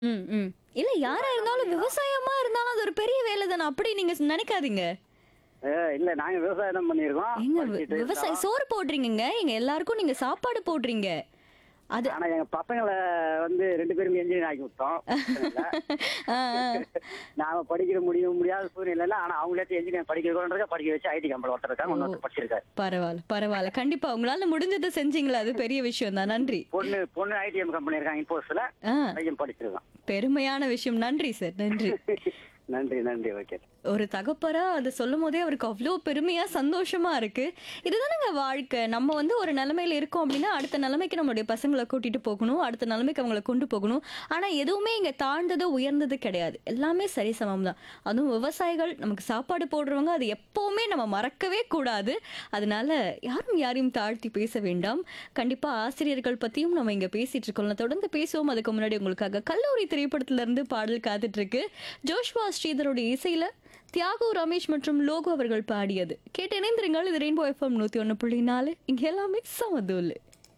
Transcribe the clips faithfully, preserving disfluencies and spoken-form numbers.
ம், ம். இல்ல யாரா இருந்தாலும் விவசாயமா இருந்தாலும் அது ஒரு பெரிய வேலை தானே. அப்படி நீங்க ஸ் நினைக்காதீங்க. ஏ, இல்ல நாங்க விவசாயம் தான் பண்ணியிருக்கோம். ஏங்க வி படிச்சுட்டு விவசாயம் இருந்தோம். சோறு போடுறீங்கங்க. எங்க எல்லாருக்கும் நீங்க சாப்பாடு போடுறீங்க. அது ஆனா எங்க பசங்களை வந்து ரெண்டு பேரும் என்ஜினியர் ஆக்கி விட்டோம். பிரச்சனை இல்ல. ஆ, ஆ. நாம படிக்கிற முடியும் முடியாத சூழ்நிலை இல்ல. ஆனா அவங்களே என்ஜினியர் படிக்கிறோன்றத படிக்க வச்சு ஐடி கம்பெனி ஒருத்தர் இருக்காங்க, இன்னொருத்தர் படிச்சிருக்காரு. பரவால்ல, பரவால்ல. கண்டிப்பா உங்களால முடிஞ்சத செஞ்சீங்களா? அது பெரிய விஷயம் தான். நன்றி. பொண்ணு பொண்ணு ஐடிஎம் கம்பெனி இருக்காங்க இன்போஸ்ல. ஆ, பையன் படிச்சிருக்கான். பெருமையான விஷயம். நன்றி சார். நன்றி. நன்றி நன்றி ஓகே. ஒரு தகப்பரா அதை சொல்லும் போதே அவருக்கு அவ்வளோ பெருமையா சந்தோஷமா இருக்கு. இதுதானங்க வாழ்க்கை. நம்ம வந்து ஒரு நிலைமையில இருக்கோம் அப்படின்னா அடுத்த நிலைமைக்கு நம்மளுடைய பசங்களை கூட்டிட்டு போகணும், அடுத்த நிலைமைக்கு அவங்களை கொண்டு போகணும். ஆனா எதுவுமே இங்க தாழ்ந்தது உயர்ந்தது கிடையாது. எல்லாமே சரிசமம் தான். அதுவும் விவசாயிகள் நமக்கு சாப்பாடு போடுறவங்க, அது எப்பவுமே நம்ம மறக்கவே கூடாது. அதனால யாரும் யாரையும் தாழ்த்தி பேச வேண்டாம். கண்டிப்பா ஆசிரியர்கள் பத்தியும் நம்ம இங்க பேசிட்டு இருக்கோம். தொடர்ந்து பேசுவோம். அதுக்கு முன்னாடி உங்களுக்காக கல்லூரி திரைப்படத்துல இருந்து பாடல் காத்துட்டு இருக்கு. ஜோஷ்வா ஸ்ரீதருடைய இசையில தியாகு ரமேஷ் மற்றும் லோகோ அவர்கள் பாடியது. கேட்டு இணைந்திருங்கள். இது ரெயின்போ எஃப்எம் நூத்தி ஒன்னு புள்ளி நாலு. இங்க எல்லாமே சமதூல்.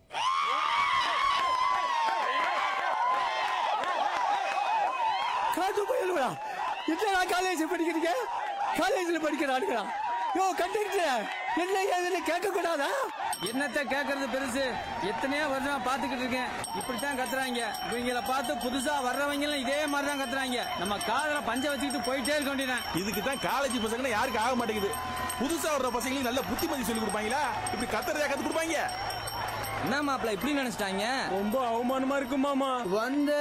காத்து போயிடுவா. என்ன காலேஜ் படிக்கிறீங்க? காலேஜ்ல படிக்கிறானுங்களா? யோ கண்டக்டர், என்ன ஏதுன்னு கேட்க கூடாதா? என்னத்த கேக்குறது பெருசு. எத்தனையோ வருஷம் பாத்துக்கிட்டு இருக்கேன். இப்படித்தான் கத்துறாங்க. இவங்கள பார்த்து புதுசா வர்றவங்க எல்லாம் இதே மாதிரி தான் கத்துறாங்க. நம்ம காதல பஞ்ச வச்சுக்கிட்டு போயிட்டே இருக்க வேண்டியதான். இதுக்கு தான் காலேஜ் பசங்க யாருக்கு ஆக மாட்டேங்குது. புதுசா வர்ற பசங்களுக்கு நல்ல புத்திமதி சொல்லி கொடுப்பாங்களா? இப்படி கத்துறதா கத்து கொடுப்பாங்க. என்ன மாப்பிள்ள இப்படி நினைச்சிட்டாங்க? ரொம்ப அவமானமா இருக்கு மாமா. வந்த